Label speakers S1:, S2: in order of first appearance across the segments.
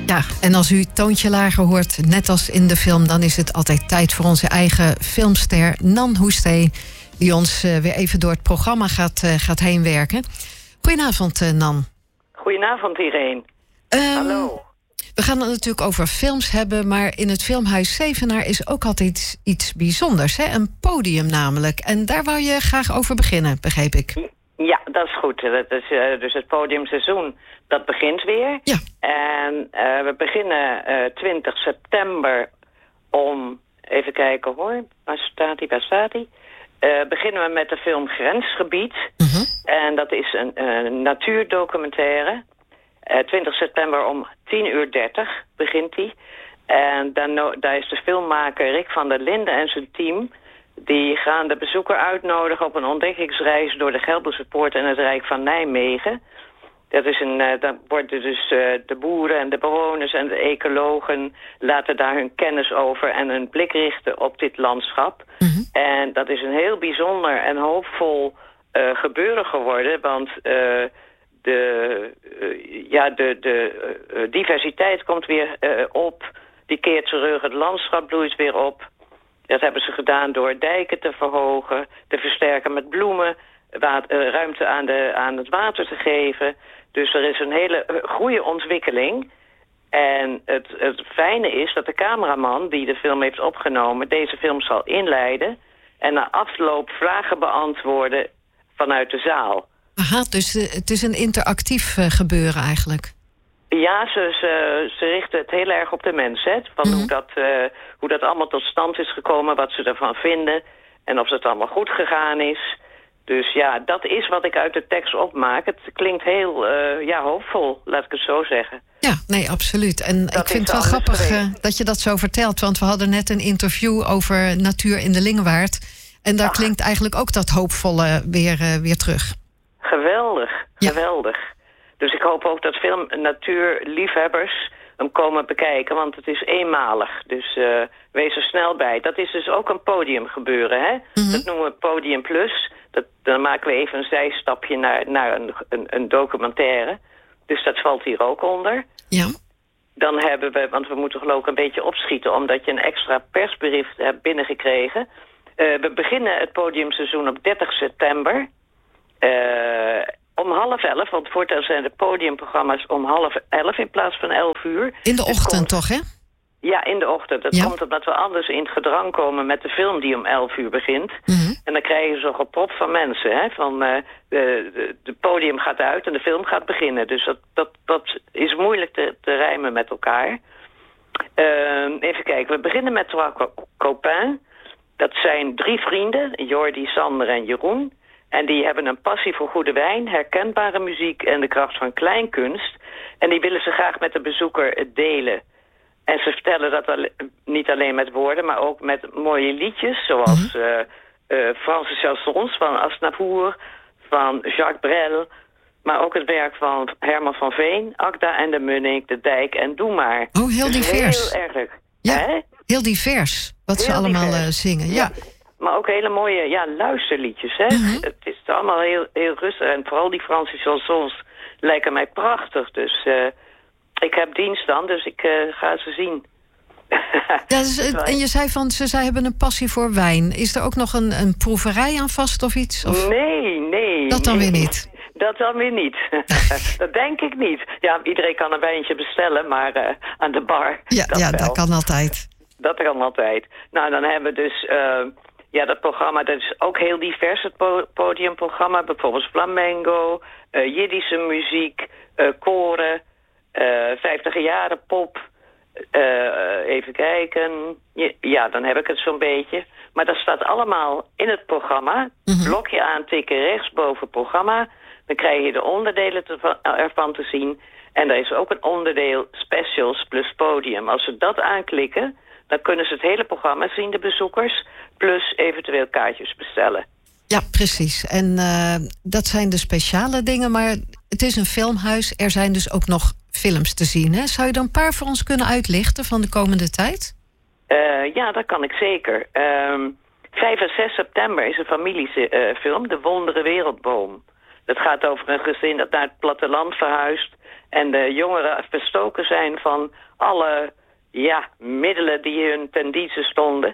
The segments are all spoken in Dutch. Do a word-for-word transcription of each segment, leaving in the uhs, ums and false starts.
S1: Ja, en als u het toontje lager hoort, net als in de film, dan is het altijd tijd voor onze eigen filmster Nan Hoestee, die ons uh, weer even door het programma gaat, uh, gaat heen werken. Goedenavond, uh, Nan.
S2: Goedenavond, Irene.
S1: Um,
S2: Hallo.
S1: We gaan het natuurlijk over films hebben, maar in het Filmhuis Zevenaar is ook altijd iets, iets bijzonders, hè? Een podium namelijk. En daar wou je graag over beginnen, begreep ik.
S2: Ja, dat is goed. Dat is, uh, dus het podiumseizoen, dat begint weer.
S1: Ja.
S2: En uh, we beginnen uh, twintig september om, even kijken hoor, waar staat die, waar staat die? Uh, beginnen we met de film Grensgebied.
S1: Uh-huh.
S2: En dat is een uh, natuurdocumentaire. Uh, twintig september om tien uur dertig begint die. En dan, daar is de filmmaker Rick van der Linden en zijn team, die gaan de bezoeker uitnodigen op een ontdekkingsreis door de Gelderse Poort en het Rijk van Nijmegen. Dat is een, uh, dan worden dus uh, de boeren en de bewoners en de ecologen laten daar hun kennis over en hun blik richten op dit landschap. Mm-hmm. En dat is een heel bijzonder en hoopvol uh, gebeuren geworden, want uh, de, uh, ja, de, de uh, diversiteit komt weer uh, op, die keert terug, het landschap bloeit weer op. Dat hebben ze gedaan door dijken te verhogen, te versterken met bloemen, water, uh, ruimte aan, de, aan het water te geven. Dus er is een hele uh, goede ontwikkeling. En het, het fijne is dat de cameraman die de film heeft opgenomen deze film zal inleiden en na afloop vragen beantwoorden vanuit de zaal.
S1: Aha, dus uh, het is een interactief uh, gebeuren eigenlijk.
S2: Ja, ze, ze, ze richten het heel erg op de mens, hè? Van mm-hmm. hoe, dat, uh, hoe dat allemaal tot stand is gekomen, wat ze ervan vinden en of het allemaal goed gegaan is. Dus ja, dat is wat ik uit de tekst opmaak. Het klinkt heel uh, ja, hoopvol, laat ik het zo zeggen.
S1: Ja, nee, absoluut. En dat ik vind het wel grappig uh, dat je dat zo vertelt, want we hadden net een interview over natuur in de Lingewaard. En daar Ach. klinkt eigenlijk ook dat hoopvolle weer, uh, weer terug.
S2: Geweldig,
S1: ja.
S2: geweldig. Dus ik hoop ook dat veel natuurliefhebbers hem komen bekijken, want het is eenmalig. Dus uh, wees er snel bij. Dat is dus ook een podiumgebeuren, hè? Mm-hmm. Dat noemen we Podium Plus. Dat, dan maken we even een zijstapje naar, naar een, een, een documentaire. Dus dat valt hier ook onder.
S1: Ja.
S2: Dan hebben we, want we moeten geloof ik een beetje opschieten, omdat je een extra persbrief hebt binnengekregen. Uh, we beginnen het podiumseizoen op dertig september. Uh, om half elf, want voortaan zijn de podiumprogramma's om half elf in plaats van elf uur.
S1: In de ochtend komt, toch, hè?
S2: Ja, in de ochtend. Dat ja. komt omdat we anders in het gedrang komen met de film die om elf uur begint. Mm-hmm. En dan krijgen ze zo'n geprop van mensen. Hè? Van, uh, de, de, de podium gaat uit en de film gaat beginnen. Dus dat, dat, dat is moeilijk te, te rijmen met elkaar. Uh, even kijken, we beginnen met Trois Copains. Dat zijn drie vrienden, Jordi, Sander en Jeroen. En die hebben een passie voor goede wijn, herkenbare muziek en de kracht van kleinkunst. En die willen ze graag met de bezoeker delen. En ze vertellen dat al, niet alleen met woorden, maar ook met mooie liedjes. Zoals uh, uh, Franse chansons van Aznavour, van Jacques Brel. Maar ook het werk van Herman van Veen, Akda en de Munnik, De Dijk en Doe Maar.
S1: Oh, heel
S2: dus
S1: divers.
S2: Heel erg.
S1: Ja,
S2: hè? Heel
S1: divers wat heel ze allemaal uh, zingen. Ja.
S2: ja. Maar ook hele mooie ja, luisterliedjes. Hè? Mm-hmm. Het is allemaal heel, heel rustig. En vooral die Franse chansons lijken mij prachtig. Dus uh, ik heb dienst dan, dus ik uh, ga ze zien.
S1: Ja, dus, en je zei van, ze zij hebben een passie voor wijn. Is er ook nog een, een proeverij aan vast of iets? Of?
S2: Nee, nee.
S1: Dat dan
S2: nee.
S1: weer niet?
S2: Dat dan weer niet. Dat denk ik niet. Ja, iedereen kan een wijntje bestellen, maar uh, aan de bar.
S1: Ja,
S2: dat,
S1: ja dat kan altijd.
S2: Dat kan altijd. Nou, dan hebben we dus... Uh, Ja, dat programma dat is ook heel divers, het po- podiumprogramma. Bijvoorbeeld flamengo, uh, Jiddische muziek, uh, koren, uh, vijftiger jaren pop. Uh, even kijken. Ja, dan heb ik het zo'n beetje. Maar dat staat allemaal in het programma. Mm-hmm. Blokje aantikken, rechtsboven programma. Dan krijg je de onderdelen te, ervan te zien. En er is ook een onderdeel specials plus podium. Als ze dat aanklikken, dan kunnen ze het hele programma zien, de bezoekers, plus eventueel kaartjes bestellen.
S1: Ja, precies. En uh, dat zijn de speciale dingen, maar het is een filmhuis. Er zijn dus ook nog films te zien, hè? Zou je er een paar voor ons kunnen uitlichten van de komende tijd?
S2: Uh, ja, dat kan ik zeker. Um, vijf en zes september is een familiefilm, uh, De Wondere Wereldboom. Dat gaat over een gezin dat naar het platteland verhuist En de jongeren verstoken zijn van alle ja, middelen die hun ten dienste stonden.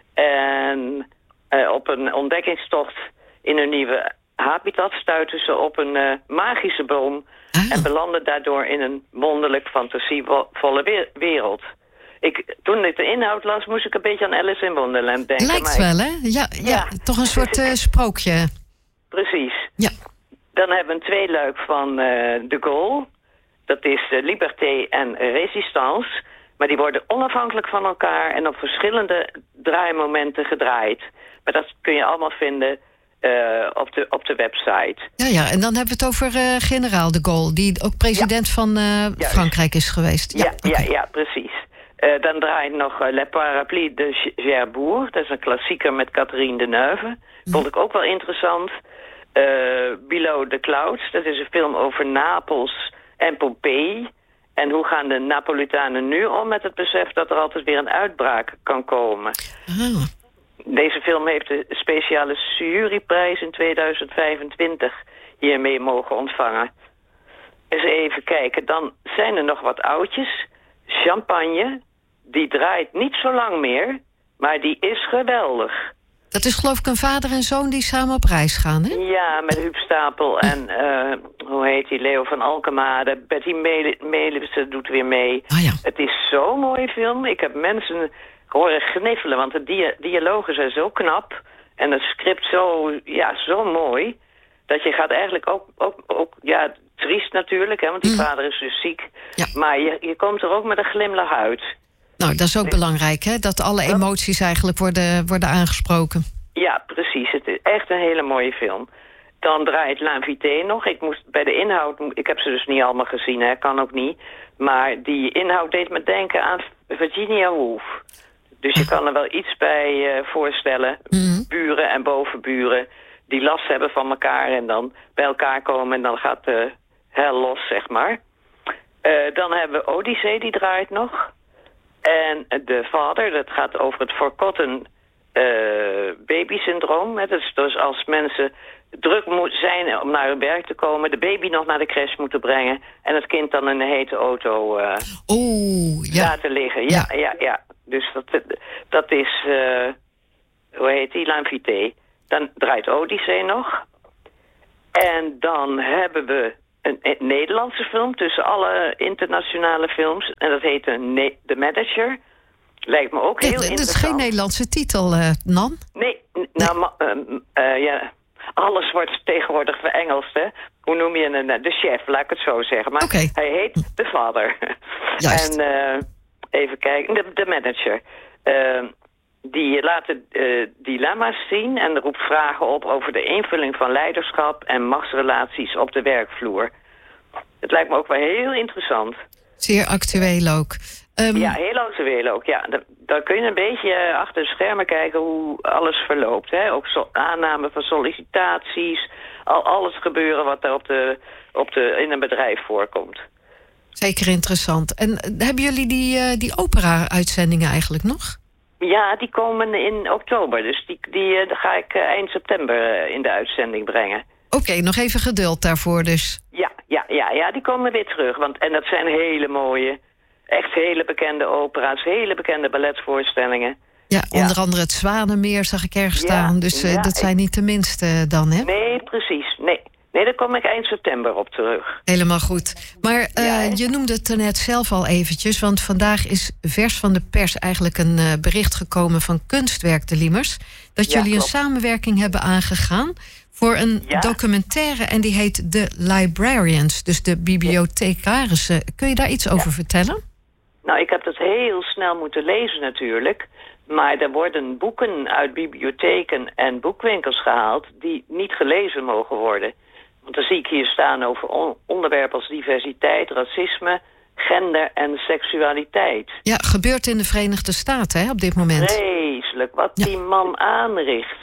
S2: En uh, op een ontdekkingstocht in hun nieuwe habitat stuiten ze op een uh, magische boom. Ah. En belanden daardoor in een wonderlijk fantasievolle wereld. Ik, toen ik de inhoud las, moest ik een beetje aan Alice in Wonderland denken.
S1: Lijkt maar wel, hè? Ja, ja, ja. Toch een soort uh, sprookje.
S2: Precies.
S1: Ja.
S2: Dan hebben we een tweeluik van uh, De Gaulle. Dat is uh, Liberté en Résistance. Maar die worden onafhankelijk van elkaar en op verschillende draaimomenten gedraaid. Maar dat kun je allemaal vinden uh, op, de, op de website.
S1: Ja, ja, en dan hebben we het over uh, generaal De Gaulle, die ook president ja. van uh, Frankrijk is geweest.
S2: Ja, ja, okay. ja, ja precies. Uh, dan draait nog uh, Le Parapluie de Cherbourg. Dat is een klassieker met Catherine Deneuve. Mm. Vond ik ook wel interessant. Uh, Below the Clouds, dat is een film over Napels en Pompeii. En hoe gaan de Napolitanen nu om met het besef dat er altijd weer een uitbraak kan komen? Oh. Deze film heeft de speciale juryprijs in tweeduizend vijfentwintig hiermee mogen ontvangen. Eens even kijken, dan zijn er nog wat oudjes. Champagne, die draait niet zo lang meer, maar die is geweldig. Dat
S1: is geloof ik een vader en zoon die samen op reis gaan, hè?
S2: Ja, met Huub Stapel en, uh, hoe heet die, Leo van Alkemade. Betty Melissen doet weer mee.
S1: Oh ja.
S2: Het is zo'n mooie film. Ik heb mensen horen gniffelen, want de dia- dialogen zijn zo knap. En het script zo, ja, zo mooi. Dat je gaat eigenlijk ook, ook, ook ja, triest natuurlijk, hè, want die mm. vader is dus ziek. Ja. Maar je, je komt er ook met een glimlach uit.
S1: Nou, dat is ook belangrijk, hè? Dat alle emoties eigenlijk worden, worden aangesproken.
S2: Ja, precies. Het is echt een hele mooie film. Dan draait L'Invité nog. Ik moest bij de inhoud, ik heb ze dus niet allemaal gezien, hè, kan ook niet. Maar die inhoud deed me denken aan Virginia Woolf. Dus je kan er wel iets bij uh, voorstellen. Mm-hmm. Buren en bovenburen die last hebben van elkaar en dan bij elkaar komen en dan gaat de hel los, zeg maar. Uh, dan hebben we Odyssee, die draait nog. En de vader, dat gaat over het forgotten uh, baby-syndroom. Hè. Dus, dus als mensen druk moet zijn om naar hun werk te komen, de baby nog naar de crash moeten brengen en het kind dan in een hete auto uh,
S1: Oeh, ja.
S2: laten liggen. Ja, ja, ja. ja. Dus dat, dat is, uh, hoe heet die, L'Invité. Dan draait Odyssee nog. En dan hebben we een, een Nederlandse film tussen alle internationale films. En dat heet een The Manager. Lijkt me ook heel
S1: dit,
S2: interessant.
S1: Het is geen Nederlandse titel, uh, Nan?
S2: Nee, nee. nou, ma, uh, uh, ja, alles wordt tegenwoordig verengeld, hè. Hoe noem je een, de chef, laat ik het zo zeggen. Maar okay. Hij heet de vader.
S1: Juist.
S2: En uh, even kijken, de, de manager. Uh, die laat uh, dilemma's zien en roept vragen op over de invulling van leiderschap en machtsrelaties op de werkvloer. Het lijkt me ook wel heel interessant.
S1: Zeer actueel ook. Um...
S2: Ja, heel actueel ook. Ja, daar, daar kun je een beetje achter de schermen kijken hoe alles verloopt. Hè? Ook so- aanname van sollicitaties, al alles gebeuren wat er op de, op de, in een bedrijf voorkomt.
S1: Zeker interessant. En hebben jullie die, uh, die opera-uitzendingen eigenlijk nog?
S2: Ja, die komen in oktober. Dus die, die uh, ga ik uh, eind september uh, in de uitzending brengen.
S1: Oké, okay, nog even geduld daarvoor dus.
S2: Ja, ja, ja, ja, die komen weer terug. Want, en dat zijn hele mooie, echt hele bekende opera's, hele bekende balletvoorstellingen.
S1: Ja, onder ja. andere het Zwanenmeer zag ik ergens ja, staan. Dus uh, ja, dat zijn niet de minste dan, hè?
S2: Nee, precies. Nee. Nee, daar kom ik eind september op terug.
S1: Helemaal goed. Maar uh, ja, je noemde het net zelf al eventjes, want vandaag is vers van de pers eigenlijk een uh, bericht gekomen van Kunstwerk de Liemers, dat ja, jullie klopt. een samenwerking hebben aangegaan voor een ja. documentaire en die heet The Librarians, dus de bibliothecarissen. Kun je daar iets ja. over vertellen?
S2: Nou, ik heb dat heel snel moeten lezen natuurlijk. Maar er worden boeken uit bibliotheken en boekwinkels gehaald die niet gelezen mogen worden. Want dan zie ik hier staan over on- onderwerpen als diversiteit, racisme, gender en seksualiteit.
S1: Ja, gebeurt in de Verenigde Staten, hè, op dit moment.
S2: Vreselijk, wat ja. die man aanricht.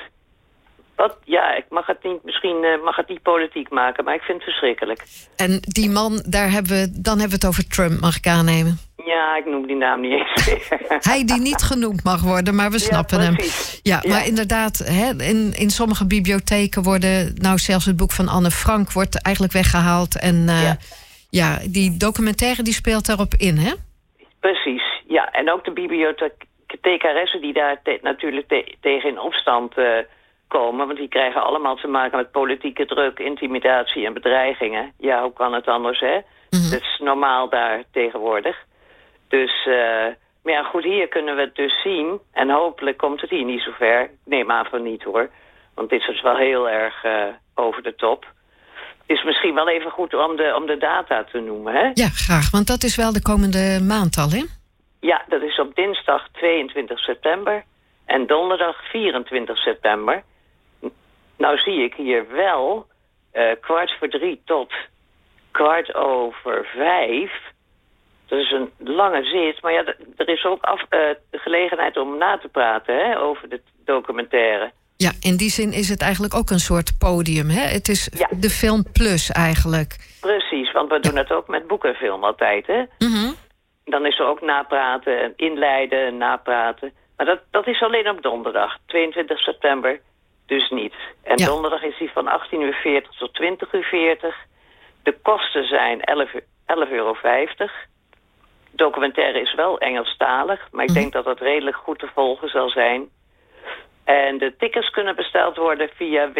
S2: Wat, ja, ik mag het niet, misschien uh, mag het niet politiek maken, maar ik vind het verschrikkelijk.
S1: En die man, daar hebben we, dan hebben we het over Trump, mag ik aannemen.
S2: Ja, ik noem die naam niet eens meer.
S1: Hij die niet genoemd mag worden, maar we snappen
S2: ja,
S1: hem. Ja, ja, maar inderdaad, hè, in, in sommige bibliotheken worden, nou zelfs het boek van Anne Frank wordt eigenlijk weggehaald. En uh, ja.
S2: Ja,
S1: die documentaire die speelt daarop in, hè?
S2: Precies, ja. En ook de bibliothecaressen die daar te- natuurlijk te- tegen in opstand uh, komen. Want die krijgen allemaal te maken met politieke druk, intimidatie en bedreigingen. Ja, hoe kan het anders, hè? Mm-hmm. Dat is normaal daar tegenwoordig. Dus, uh, maar ja, goed, hier kunnen we het dus zien. En hopelijk komt het hier niet zo ver. Ik neem aan van niet, hoor. Want dit is wel heel erg uh, over de top. Het is misschien wel even goed om de, om de data te noemen, hè?
S1: Ja, graag, want dat is wel de komende maand al, hè?
S2: Ja, dat is op dinsdag tweeëntwintig september en donderdag vierentwintig september. Nou zie ik hier wel uh, kwart voor drie tot kwart over vijf. Dat is een lange zit, maar ja, d- er is ook af, uh, de gelegenheid om na te praten, hè, over de documentaire.
S1: Ja, in die zin is het eigenlijk ook een soort podium, hè? Het is ja. de film plus eigenlijk.
S2: Precies, want we ja. doen het ook met boek en film altijd, hè?
S1: Mm-hmm.
S2: Dan is er ook napraten, inleiden, napraten. Maar dat, dat is alleen op donderdag, tweeëntwintig september, dus niet. En ja. donderdag is die van achttien uur veertig tot twintig uur veertig. De kosten zijn elf euro vijftig. De documentaire is wel Engelstalig, maar ik mm-hmm. denk dat dat redelijk goed te volgen zal zijn. En de tickets kunnen besteld worden via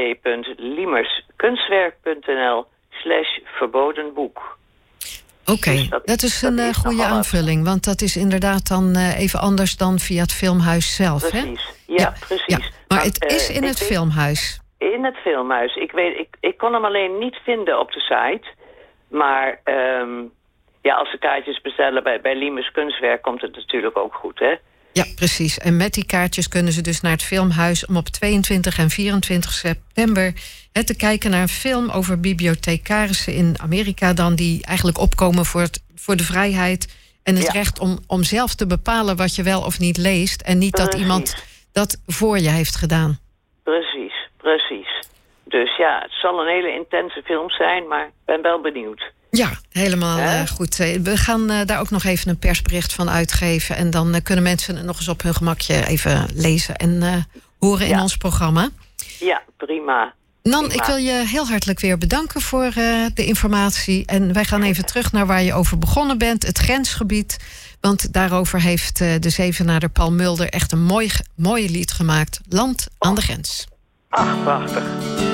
S2: www.liemerskunstwerk.nl slash verboden boek.
S1: Oké, okay, dus dat, dat is dat een is goede aanvulling. Want dat is inderdaad dan uh, even anders dan via het filmhuis zelf,
S2: precies.
S1: hè?
S2: Ja, ja, precies. Ja,
S1: maar, maar het uh, is in het weet, filmhuis.
S2: In het filmhuis. Ik, weet, ik, ik kon hem alleen niet vinden op de site. Maar um, ja, als ze kaartjes bestellen bij, bij Liemers Kunstwerk komt het natuurlijk ook goed, hè?
S1: Ja, precies. En met die kaartjes kunnen ze dus naar het filmhuis om op tweeëntwintig en vierentwintig september he, te kijken naar een film over bibliothecarissen in Amerika dan die eigenlijk opkomen voor, het, voor de vrijheid en het ja. recht om, om zelf te bepalen wat je wel of niet leest en niet precies. dat iemand dat voor je heeft gedaan.
S2: Precies, precies. Dus ja, het zal een hele intense film zijn, maar ik ben wel benieuwd.
S1: Ja, helemaal uh, goed. We gaan uh, daar ook nog even een persbericht van uitgeven. En dan uh, kunnen mensen het nog eens op hun gemakje even lezen en uh, horen ja. in ons programma.
S2: Ja, prima.
S1: Nan,
S2: prima.
S1: ik wil je heel hartelijk weer bedanken voor uh, de informatie. En wij gaan even terug naar waar je over begonnen bent. Het grensgebied. Want daarover heeft uh, de Zevenaarder Paul Mulder echt een mooi, mooi lied gemaakt. Land aan de grens.
S2: Ach, prachtig.